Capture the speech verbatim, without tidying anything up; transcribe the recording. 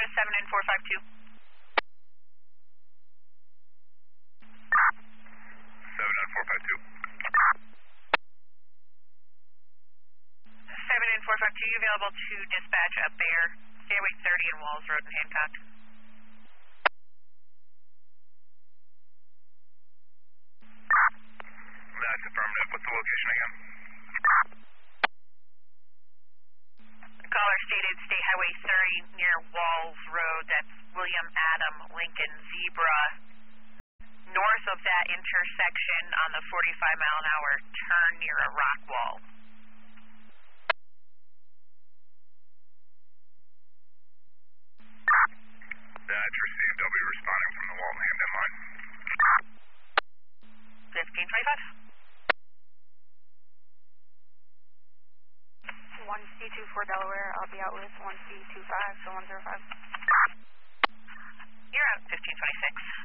to seven nine four five two. seven nine four five two. seven nine four five two, you available to dispatch a Bear, Fairway thirty and Walls Road in Hancock. That's affirmative. What's the location again? Caller stated State Highway thirty near Walls Road. That's William Adam Lincoln Zebra. North of that intersection on the forty-five mile an hour turn near a rock wall. That's received. I'll be responding from the Walton Hamden line. fifteen twenty-five. one C two four Delaware, I'll be out with one C two five, so one zero five. You're out fifteen twenty-six.